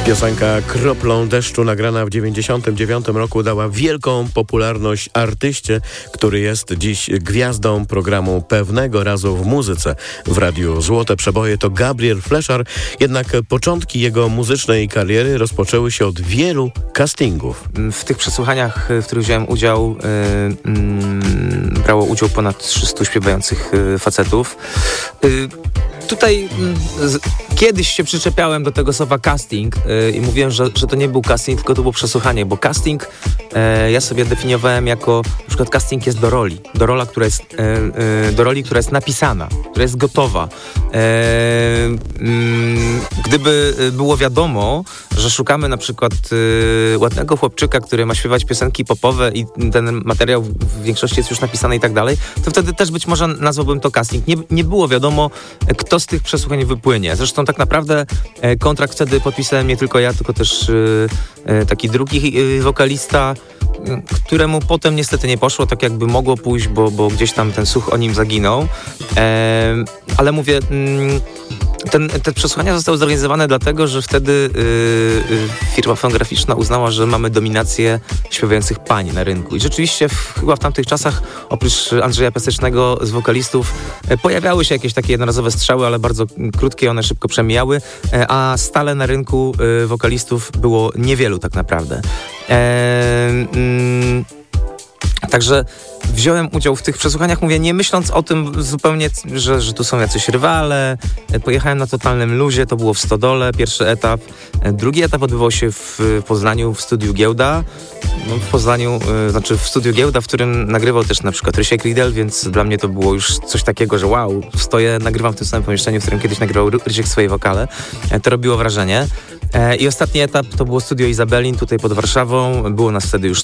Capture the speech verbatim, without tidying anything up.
Piosenka Kroplą deszczu, nagrana w dziewięćdziesiątym dziewiątym roku, dała wielką popularność artyście, który jest dziś gwiazdą programu Pewnego razu w muzyce w Radiu Złote Przeboje. To Gabriel Fleszar, jednak początki jego muzycznej kariery rozpoczęły się od wielu castingów. W tych przesłuchaniach, w których wziąłem udział, yy, yy, brało udział ponad trzystu śpiewających yy, facetów. Yy, Tutaj z, kiedyś się przyczepiałem do tego słowa casting yy, i mówiłem, że, że to nie był casting, tylko to było przesłuchanie, bo casting yy, ja sobie definiowałem jako, na przykład casting jest do roli, do, rola, która jest, yy, yy, do roli, która jest napisana, która jest gotowa. Yy, yy, gdyby było wiadomo, że szukamy na przykład yy, ładnego chłopczyka, który ma śpiewać piosenki popowe i ten materiał w większości jest już napisany i tak dalej, to wtedy też być może nazwałbym to casting. Nie, nie było wiadomo, kto z tych przesłuchań wypłynie. Zresztą tak naprawdę e, kontrakt wtedy podpisałem nie tylko ja, tylko też e, e, taki drugi e, wokalista, e, któremu potem niestety nie poszło tak, jakby mogło pójść, bo, bo gdzieś tam ten słuch o nim zaginął. E, ale mówię, mm, ten, te przesłuchania zostały zorganizowane dlatego, że wtedy y, y, firma fonograficzna uznała, że mamy dominację śpiewających pań na rynku. I rzeczywiście w, chyba w tamtych czasach, oprócz Andrzeja Piasecznego z wokalistów, y, pojawiały się jakieś takie jednorazowe strzały, ale bardzo krótkie, one szybko przemijały, y, a stale na rynku y, wokalistów było niewielu tak naprawdę. E, y, Także wziąłem udział w tych przesłuchaniach, mówię, nie myśląc o tym zupełnie, że, że tu są jacyś rywale. Pojechałem na totalnym luzie, to było w Stodole, pierwszy etap. Drugi etap odbywał się w Poznaniu w studiu Giełda. No, w Poznaniu, y, znaczy w studiu Giełda, w którym nagrywał też na przykład Rysiek Riedel, więc dla mnie to było już coś takiego, że wow, stoję, nagrywam w tym samym pomieszczeniu, w którym kiedyś nagrywał Rysiek swoje wokale. E, to robiło wrażenie. E, I ostatni etap to było studio Izabelin, tutaj pod Warszawą. Było nas wtedy już